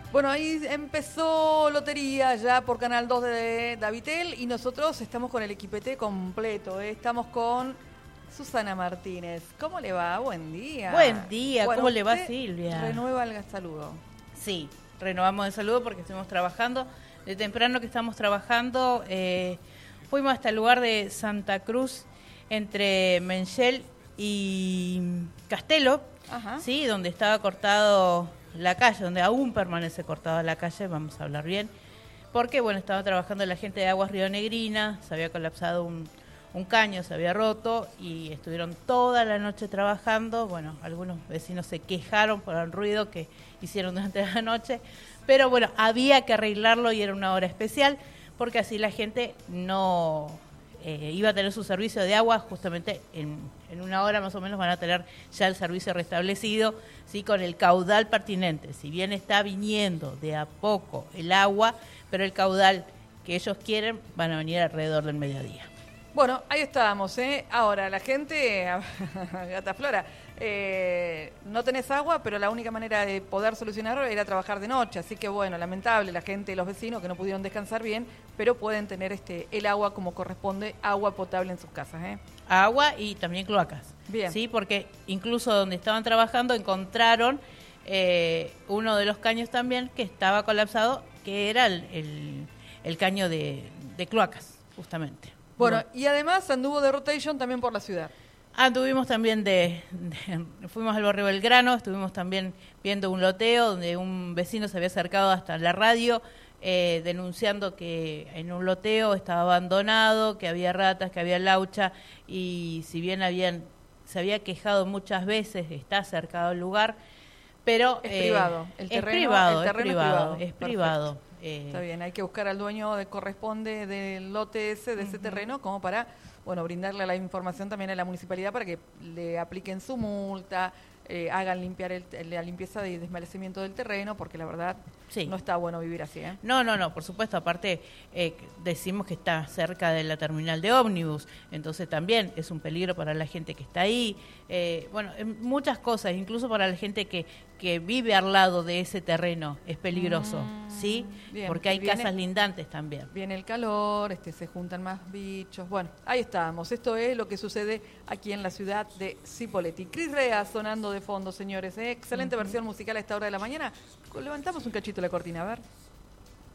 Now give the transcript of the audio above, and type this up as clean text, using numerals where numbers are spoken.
Bueno, ahí empezó Lotería ya por Canal 2 de Davitel y nosotros estamos con el equipete completo. Estamos con Susana Martínez. ¿Cómo le va? Buen día. Buen día, bueno, ¿cómo le va, Silvia? Renueva el saludo. Sí, renovamos el saludo porque estuvimos trabajando. De temprano que estamos trabajando, fuimos hasta el lugar de Santa Cruz, entre Menchel y Castelo, ¿sí? Donde estaba cortado la calle, donde aún permanece cortada la calle, vamos a hablar bien, porque bueno, estaba trabajando la gente de Aguas Río Negrina, se había colapsado un caño, se había roto y estuvieron toda la noche trabajando. Bueno, algunos vecinos se quejaron por el ruido que hicieron durante la noche, pero bueno, había que arreglarlo y era una hora especial, porque así la gente no iba a tener su servicio de agua. Justamente en una hora más o menos van a tener ya el servicio restablecido, ¿sí? Con el caudal pertinente. Si bien está viniendo de a poco el agua, pero el caudal que ellos quieren van a venir alrededor del mediodía. Bueno, ahí estábamos, ¿eh? Ahora, la gente, Gata Flora, no tenés agua, pero la única manera de poder solucionarlo era trabajar de noche. Así que, bueno, lamentable, la gente, los vecinos que no pudieron descansar bien, pero pueden tener el agua como corresponde, agua potable en sus casas, ¿eh? Agua y también cloacas. Bien. Sí, porque incluso donde estaban trabajando encontraron uno de los caños también que estaba colapsado, que era el caño de cloacas, justamente. Bueno, y además anduvo de rotation también por la ciudad. Anduvimos también fuimos al barrio Belgrano, estuvimos también viendo un loteo donde un vecino se había acercado hasta la radio denunciando que en un loteo estaba abandonado, que había ratas, que había laucha, y si bien se había quejado muchas veces, está cercado el lugar, pero es privado, el terreno es privado. Está bien, hay que buscar al dueño que corresponde del lote ese, de ese terreno, como para, bueno, brindarle la información también a la municipalidad para que le apliquen su multa, hagan la limpieza y desmalezamiento del terreno, porque la verdad no está bueno vivir así, ¿eh? No, por supuesto, aparte decimos que está cerca de la terminal de ómnibus, entonces también es un peligro para la gente que está ahí, bueno, muchas cosas, incluso para la gente que vive al lado de ese terreno es peligroso, ¿sí? Bien, porque hay casas lindantes también. Viene el calor, se juntan más bichos. Bueno, ahí estamos. Esto es lo que sucede aquí en la ciudad de Cipolletti. Cris Rea sonando de fondo, señores. Excelente versión musical a esta hora de la mañana. Levantamos un cachito la cortina, a ver.